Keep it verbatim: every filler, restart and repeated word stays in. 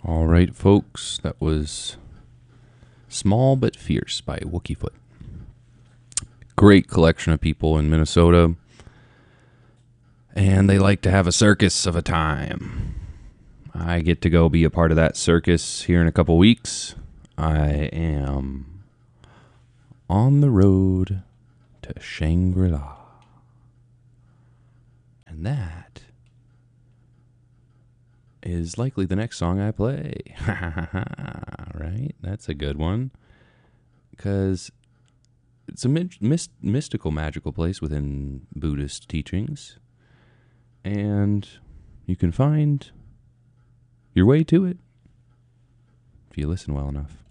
All right, folks, that was Small But Fierce by Wookiefoot. Great collection of people in Minnesota, and they like to have a circus of a time. I get to go be a part of that circus here in a couple weeks. I am on the road to Shangri-La. And that is likely the next song I play. Right? That's a good one. Because it's a myst- mystical, magical place within Buddhist teachings. And you can find your way to it if you listen well enough.